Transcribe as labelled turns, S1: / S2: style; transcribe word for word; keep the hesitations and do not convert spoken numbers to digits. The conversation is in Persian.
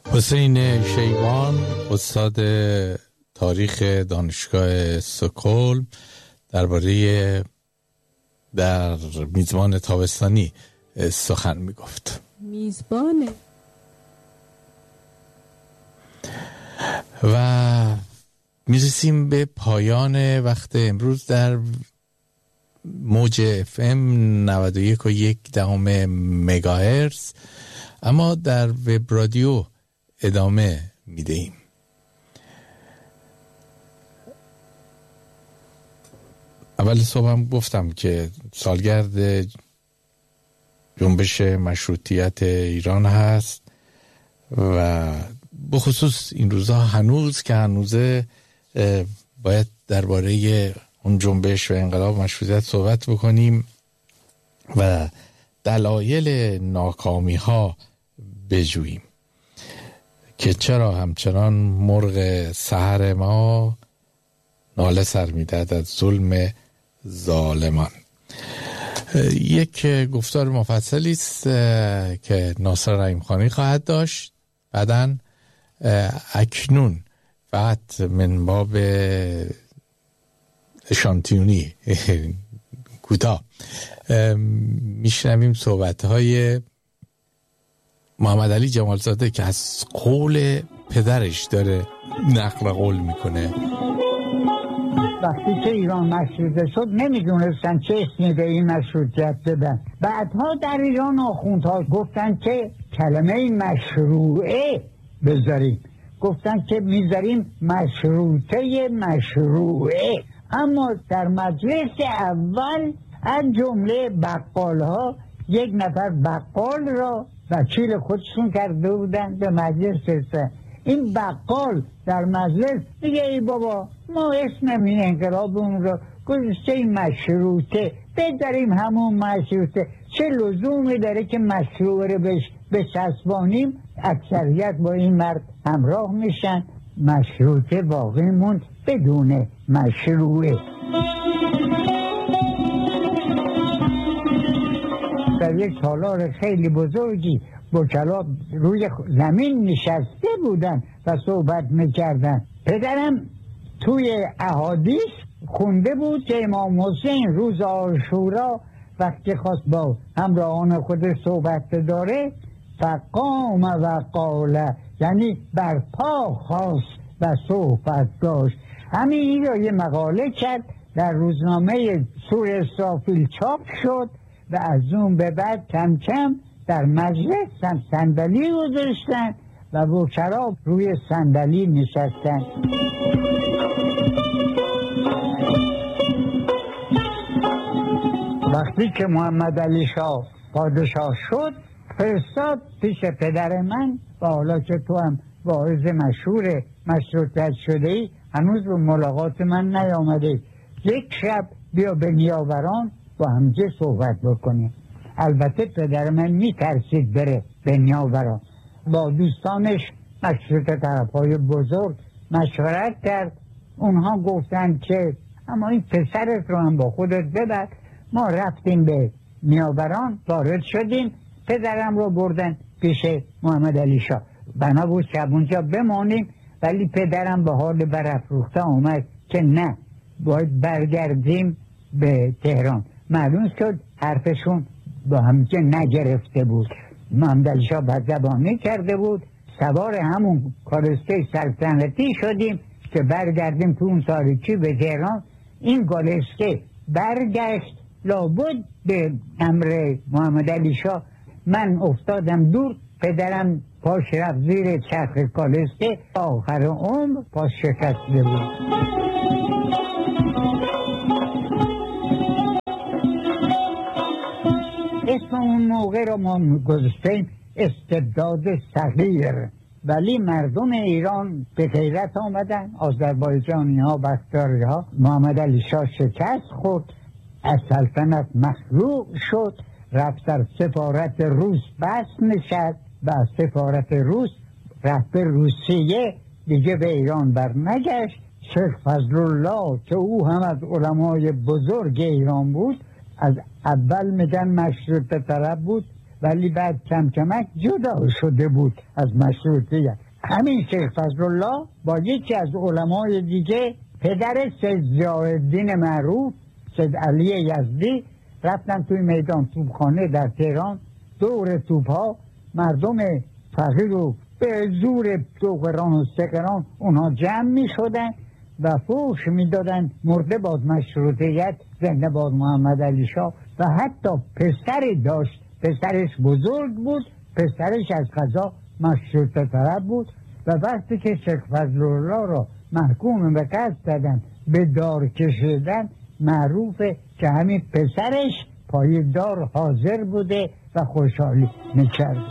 S1: حسین شیبان، استاد تاریخ دانشگاه استکهلم، درباره در میزبان تابستانی سخن میگفت.
S2: میزبانه
S1: و میرسیم به پایان وقت امروز در موج اف ام نود و یک و یک دهم مگاهرتز، اما در وب رادیو ادامه میدهیم. اول صبح هم گفتم که سالگرد جنبش مشروطیت ایران هست و بخصوص این روزها هنوز که هنوزه باید درباره اون جنبش و انقلاب مشروطیت صحبت بکنیم و دلایل ناکامی ها بجوییم که چرا همچنان مرغ سحر ما ناله سر میدهد از ظلم ظالمان. یک گفتار مفصلی است که ناصر رحیمخانی خواهد داشت. بعداً اکنون فقط من باب اشانتیونی کوتاه میشنویم صحبت‌های محمد علی جمالزاده که از قول پدرش داره نقل قول میکنه.
S3: وقتی که ایران مشروطه شد نمیدونستن چه اسمی به این مشروطیت بدن. بعدها در ایران آخوندها گفتن که کلمه مشروعه بذاریم، گفتن که میذاریم مشروطه مشروعه. اما در مجلس اول از جمله بقال ها یک نفر بقال را وکیل خودشون کرده بودن به مجلس رسن. این بقال در مجلس میگه ای بابا ما اسم این انقلابمون رو گذاشته مشروطه، بذاریم همون مشروطه، چه لزومی داره که مشروع رو بهش بچسبانیم. اکثریت با این مرد همراه میشن، مشروطه باقی موند بدون مشروعه. در یک تالار خیلی بزرگی وکلا روی زمین نشسته بودن و صحبت میکردن. پدرم توی احادیث خونده بود که امام حسین روز عاشورا وقتی خواست با همراهان خود صحبت داره فقام و قال، یعنی برپا خواست و صحبت داشت. همین این رو یه مقاله کرد، در روزنامه سور اسرافیل چاپ شد و از اون به بعد کم کم در مجلس هم صندلی گذاشتن و وکلا روی صندلی نشستن. وقتی که محمد علی شاه پادشاه شد فرستاد پیش پدر من و حالا که تو هم واعظ مشهور مشروطیت شده ای هنوز به ملاقات من نیامده، یک شب بیا به نیاوران با همجه صحبت بکنیم. البته پدر من میترسید بره به نیاوران. با دوستانش مشروطه طرفای بزرگ مشورت کرد. اونها گفتن که اما این پسرت رو هم با خودت ببر. ما رفتیم به نیاوران، وارد شدیم، پدرم رو بردن پیش محمد علی شاه. بنا بود شب اونجا بمانیم، ولی پدرم به حال برافروخته آمد که نه، باید برگردیم به تهران. معلوم شد حرفشون با همچه نگرفته بود. محمد علی شاه بدزبانی کرده بود. سوار همون کالسکه سلطنتی شدیم که برگردیم تو اون تاریکی به تهران. این کالسکه برگشت لابد به امر محمد علی شاه. من افتادم دور، پدرم پاش رفت زیر چرخ کالسکه، آخر عمر پاش شکسته بود. اسم اون موقع رو ما گذاشتیم استبداد صغیر، ولی مردم ایران به غیرت آمدن. آذربایجانی ها، بختیاری ها. محمد علی شاه شکست خورد، از سلطنت مخلوع شد، رفت در سفارت روس بس نشد و از سفارت روس رفت به روسیه، دیگه به ایران برنگشت. شیخ فضلالله که او هم از علمای بزرگ ایران بود، از اول میگن مشروطه طلب بود ولی بعد کم کمک جدا شده بود از مشروطیت. همین شیخ فضلالله با یکی از علمای دیگه، پدر سید ضیاءالدین معروف، سید علی یزدی، رفتن توی میدان توپخانه در تهران، دور توپها مردم فقیر رو به زور دو قران و سه قران اونها جمع می شدن و فوش می دادن مرده باد مشروطیت، زنده باد محمد علی شاه. و حتی پسری داشت، پسرش بزرگ بود، پسرش از قضا مشروطه طلب بود و وقتی که شیخ فضلالله را محکوم به قتل کردن، به دار کشیدن، معروفه که همین پسرش پای دار حاضر بوده و خوشحالی میکرد.